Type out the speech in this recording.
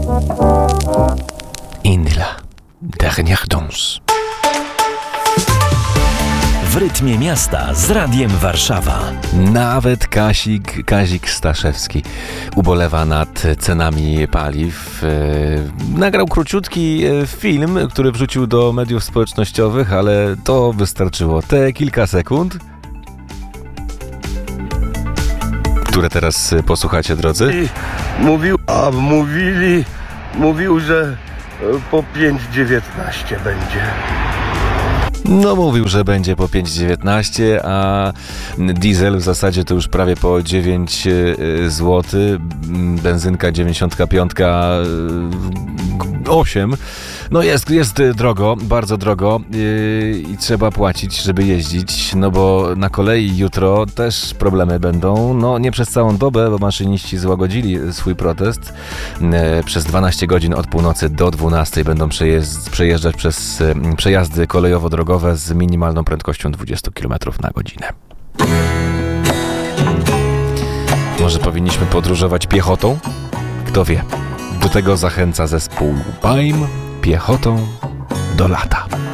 Indila, dernière danse. W rytmie miasta z Radiem Warszawa. Nawet Kazik Staszewski ubolewa nad cenami paliw. Nagrał króciutki film, który wrzucił do mediów społecznościowych, ale to wystarczyło. Te kilka sekund, które teraz posłuchacie, drodzy. I mówił, że po 5,19 będzie. No mówił, że będzie po 5,19, a diesel w zasadzie to już prawie po 9 zł, benzynka 95, 8. No jest drogo, bardzo drogo i trzeba płacić, żeby jeździć, no bo na kolei jutro też problemy będą, no nie przez całą dobę, bo maszyniści złagodzili swój protest. Przez 12 godzin od północy do 12 będą przejeżdżać przez przejazdy kolejowo-drogowe z minimalną prędkością 20 km na godzinę. Może powinniśmy podróżować piechotą? Kto wie. Do tego zachęca zespół Baim, piechotą do lata.